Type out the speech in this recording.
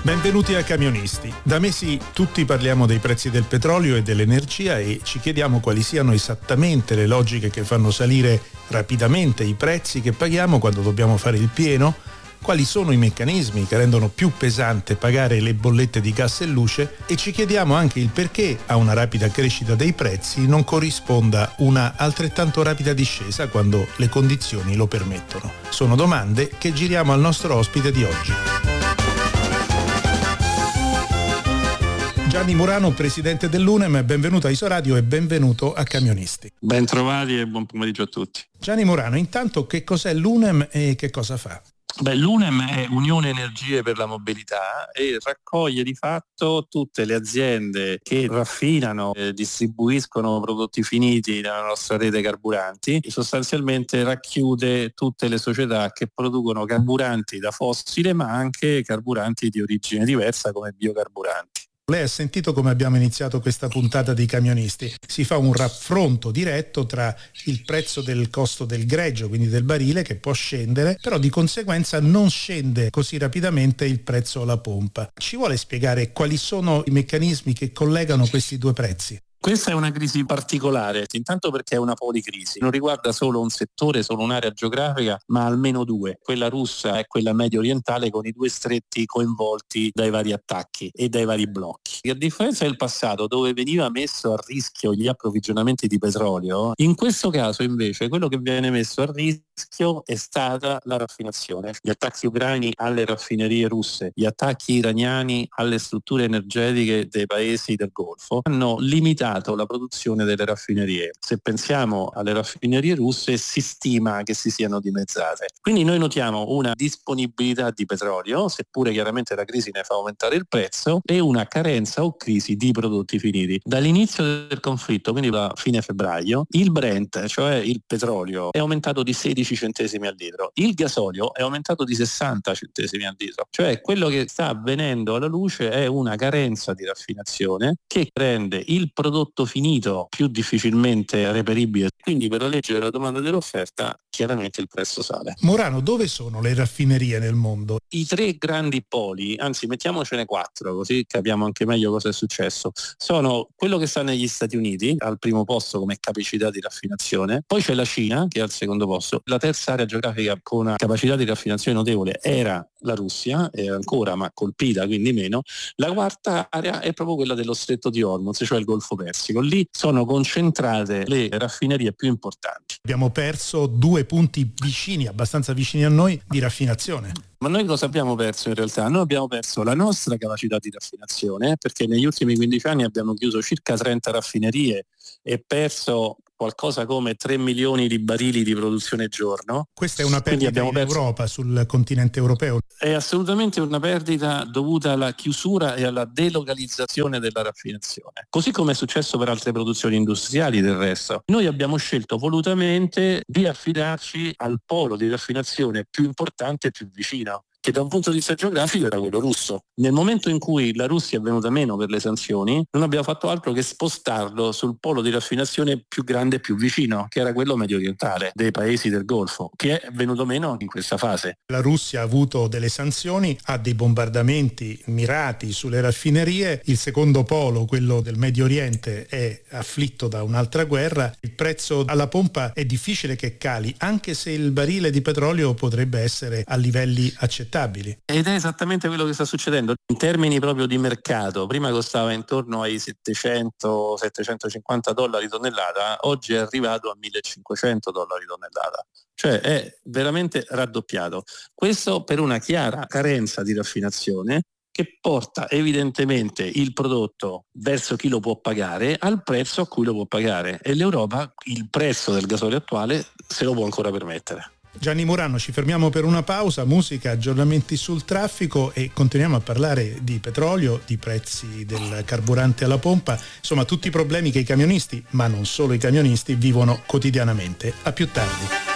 Benvenuti a Camionisti. Da mesi tutti parliamo dei prezzi del petrolio e dell'energia e ci chiediamo quali siano esattamente le logiche che fanno salire rapidamente i prezzi che paghiamo quando dobbiamo fare il pieno, quali sono i meccanismi che rendono più pesante pagare le bollette di gas e luce e ci chiediamo anche il perché a una rapida crescita dei prezzi non corrisponda una altrettanto rapida discesa quando le condizioni lo permettono. Sono domande che giriamo al nostro ospite di oggi. Gianni Murano, presidente dell'UNEM, benvenuto a Isoradio e benvenuto a Camionisti. Bentrovati e buon pomeriggio a tutti. Gianni Murano, intanto che cos'è l'UNEM e che cosa fa? L'UNEM è Unione Energie per la Mobilità e raccoglie di fatto tutte le aziende che raffinano e distribuiscono prodotti finiti nella nostra rete carburanti e sostanzialmente racchiude tutte le società che producono carburanti da fossile ma anche carburanti di origine diversa come biocarburanti. Lei ha sentito come abbiamo iniziato questa puntata di Camionisti. Si fa un raffronto diretto tra il prezzo del costo del greggio, quindi del barile, che può scendere, però di conseguenza non scende così rapidamente il prezzo alla pompa. Ci vuole spiegare quali sono i meccanismi che collegano questi due prezzi? Questa è una crisi particolare, intanto perché è una policrisi, non riguarda solo un settore, solo un'area geografica, ma almeno due, quella russa e quella medio orientale con i due stretti coinvolti dai vari attacchi e dai vari blocchi. A differenza del passato dove veniva messo a rischio gli approvvigionamenti di petrolio, in questo caso invece quello che viene messo a rischio è stata la raffinazione. Gli attacchi ucraini alle raffinerie russe, gli attacchi iraniani alle strutture energetiche dei paesi del Golfo hanno limitato la produzione delle raffinerie. Se pensiamo alle raffinerie russe si stima che si siano dimezzate. Quindi noi notiamo una disponibilità di petrolio, seppure chiaramente la crisi ne fa aumentare il prezzo, e una carenza o crisi di prodotti finiti. Dall'inizio del conflitto, quindi da fine febbraio, il Brent, cioè il petrolio, è aumentato di 16 centesimi al litro. Il gasolio è aumentato di 60 centesimi al litro. Cioè quello che sta avvenendo alla luce è una carenza di raffinazione che rende il prodotto finito più difficilmente reperibile, quindi per la legge della domanda e dell'offerta chiaramente il prezzo sale. Murano, dove sono le raffinerie nel mondo? I tre grandi poli, anzi mettiamocene 4 così capiamo anche meglio cosa è successo, sono quello che sta negli Stati Uniti al primo posto come capacità di raffinazione, poi c'è la Cina che è al secondo posto, la terza area geografica con una capacità di raffinazione notevole era la Russia, è ancora ma colpita quindi meno, la quarta area è proprio quella dello stretto di Hormuz, cioè il Golfo Persico, lì sono concentrate le raffinerie più importanti. Abbiamo perso 2 punti vicini, abbastanza vicini a noi, di raffinazione. Ma noi cosa abbiamo perso in realtà? Noi abbiamo perso la nostra capacità di raffinazione perché negli ultimi 15 anni abbiamo chiuso circa 30 raffinerie e perso qualcosa come 3 milioni di barili di produzione giorno. Questa è una perdita in Europa, sul continente europeo. È assolutamente una perdita dovuta alla chiusura e alla delocalizzazione della raffinazione. Così come è successo per altre produzioni industriali del resto. Noi abbiamo scelto volutamente di affidarci al polo di raffinazione più importante e più vicino, che da un punto di vista geografico era quello russo. Nel momento in cui la Russia è venuta meno per le sanzioni, non abbiamo fatto altro che spostarlo sul polo di raffinazione più grande e più vicino, che era quello medio orientale, dei paesi del Golfo, che è venuto meno in questa fase. La Russia ha avuto delle sanzioni, ha dei bombardamenti mirati sulle raffinerie, il secondo polo, quello del Medio Oriente, è afflitto da un'altra guerra, il prezzo alla pompa è difficile che cali, anche se il barile di petrolio potrebbe essere a livelli accettabili. Ed è esattamente quello che sta succedendo in termini proprio di mercato. Prima costava intorno ai 700-750 dollari tonnellata, oggi è arrivato a 1500 dollari tonnellata, cioè è veramente raddoppiato. Questo per una chiara carenza di raffinazione che porta evidentemente il prodotto verso chi lo può pagare al prezzo a cui lo può pagare, e l'Europa il prezzo del gasolio attuale se lo può ancora permettere. Gianni Murano, ci fermiamo per una pausa, musica, aggiornamenti sul traffico e continuiamo a parlare di petrolio, di prezzi del carburante alla pompa, insomma tutti i problemi che i camionisti, ma non solo i camionisti, vivono quotidianamente. A più tardi.